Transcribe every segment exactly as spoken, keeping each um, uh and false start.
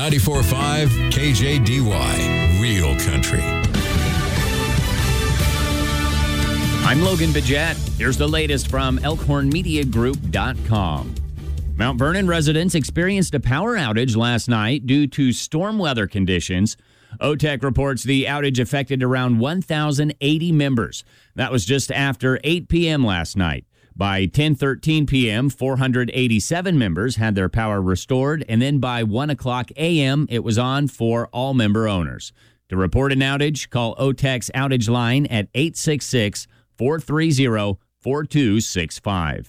ninety-four point five K J D Y, Real Country. I'm Logan Bidget. Here's the latest from elkhorn media group dot com. Mount Vernon residents experienced a power outage last night due to storm weather conditions. O T E C reports the outage affected around one thousand eighty members. That was just after eight p.m. last night. By ten thirteen p.m., four hundred eighty-seven members had their power restored, and then by one o'clock a.m., it was on for all member owners. To report an outage, call O T E C's outage line at eight six six, four three zero, four two six five.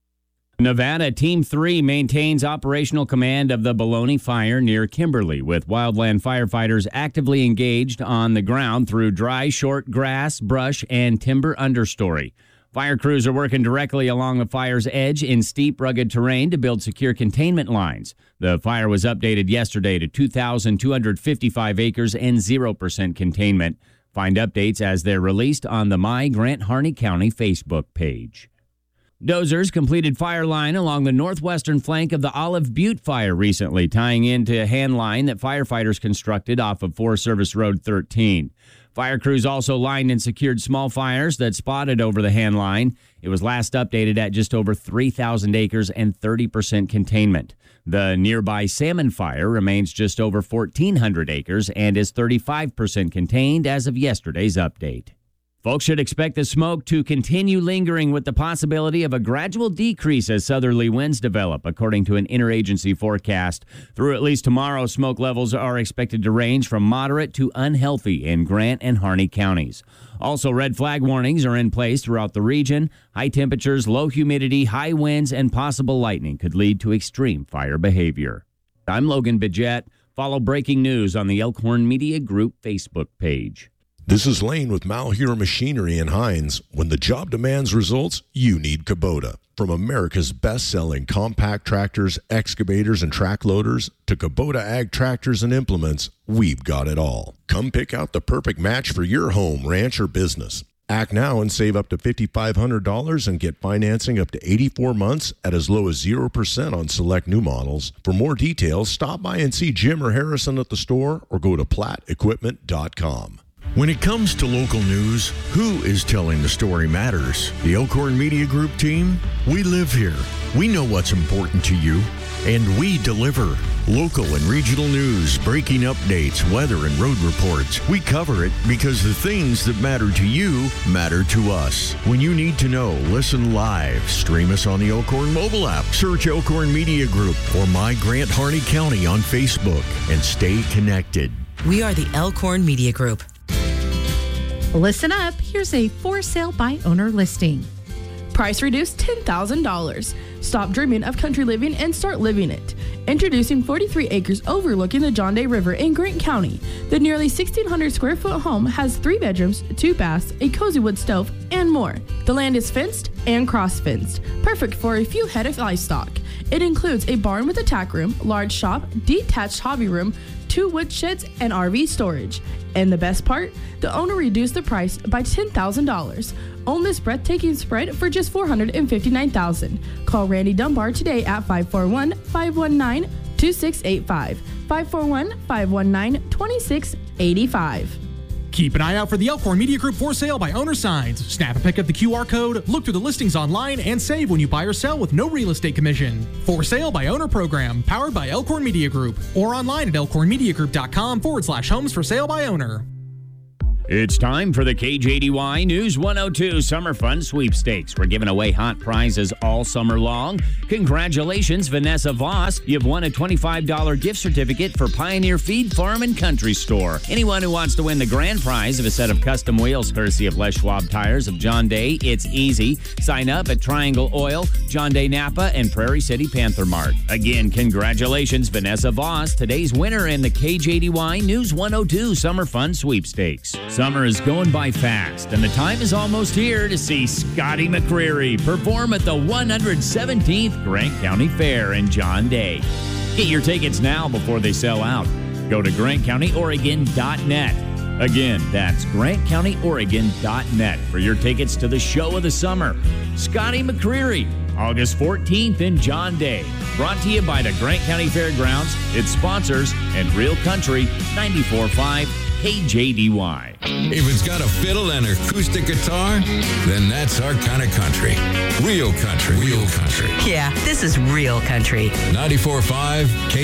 Nevada Team three maintains operational command of the Bologna Fire near Kimberly, with wildland firefighters actively engaged on the ground through dry, short grass, brush, and timber understory. Fire crews are working directly along the fire's edge in steep, rugged terrain to build secure containment lines. The fire was updated yesterday to two thousand two hundred fifty-five acres and zero percent containment. Find updates as they're released on the My Grant Harney County Facebook page. Dozers completed fire line along the northwestern flank of the Olive Butte fire recently, tying into a hand line that firefighters constructed off of Forest Service Road thirteen. Fire crews also lined and secured small fires that spotted over the hand line. It was last updated at just over three thousand acres and thirty percent containment. The nearby Salmon Fire remains just over fourteen hundred acres and is thirty-five percent contained as of yesterday's update. Folks should expect the smoke to continue lingering with the possibility of a gradual decrease as southerly winds develop, according to an interagency forecast. Through at least tomorrow, smoke levels are expected to range from moderate to unhealthy in Grant and Harney counties. Also, red flag warnings are in place throughout the region. High temperatures, low humidity, high winds, and possible lightning could lead to extreme fire behavior. I'm Logan Bidget. Follow breaking news on the Elkhorn Media Group Facebook page. This is Lane with Malheur Machinery in Hines. When the job demands results, you need Kubota. From America's best-selling compact tractors, excavators, and track loaders to Kubota Ag tractors and implements, we've got it all. Come pick out the perfect match for your home, ranch, or business. Act now and save up to five thousand five hundred dollars and get financing up to eighty-four months at as low as zero percent on select new models. For more details, stop by and see Jim or Harrison at the store or go to platt equipment dot com. When it comes to local news, who is telling the story matters? The Elkhorn Media Group team? We live here. We know what's important to you, and we deliver. Local and regional news, breaking updates, weather, and road reports. We cover it because the things that matter to you matter to us. When you need to know, listen live. Stream us on the Elkhorn mobile app. Search Elkhorn Media Group or My Grant Harney County on Facebook and stay connected. We are the Elkhorn Media Group. Listen up. Here's a for sale by owner listing. Price reduced ten thousand dollars. Stop dreaming of country living and start living it. Introducing forty-three acres overlooking the John Day River in Grant County. The nearly sixteen hundred square foot home has three bedrooms, two baths, a cozy wood stove, and more. The land is fenced and cross-fenced, perfect for a few head of livestock. It includes a barn with a tack room, large shop, detached hobby room, two wood sheds, and R V storage. And the best part? The owner reduced the price by ten thousand dollars. Own this breathtaking spread for just four hundred fifty-nine thousand dollars. Call Randy Dunbar today at five four one, five one nine, two six eight five. five four one, five one nine, two six eight five. Keep an eye out for the Elkhorn Media Group for sale by owner signs. Snap a pic of the Q R code, look through the listings online, and save when you buy or sell with no real estate commission. For sale by owner program, powered by Elkhorn Media Group, or online at elkhorn media group dot com forward slash homes for sale by owner. It's time for the K J D Y News one oh two Summer Fun Sweepstakes. We're giving away hot prizes all summer long. Congratulations, Vanessa Voss. You've won a twenty-five dollars gift certificate for Pioneer Feed Farm and Country Store. Anyone who wants to win the grand prize of a set of custom wheels courtesy of Les Schwab Tires of John Day, it's easy. Sign up at Triangle Oil, John Day Napa, and Prairie City Panther Mart. Again, congratulations, Vanessa Voss, today's winner in the K J D Y News one oh two Summer Fun Sweepstakes. Summer is going by fast, and the time is almost here to see Scotty McCreery perform at the one hundred seventeenth Grant County Fair in John Day. Get your tickets now before they sell out. Go to grant county oregon dot net. Again, that's grant county oregon dot net for your tickets to the show of the summer. Scotty McCreery, August fourteenth in John Day. Brought to you by the Grant County Fairgrounds, its sponsors, and Real Country ninety-four point five K J D Y. If it's got a fiddle and acoustic guitar, then that's our kind of country. Real country. Real country. Yeah, this is real country. ninety-four point five K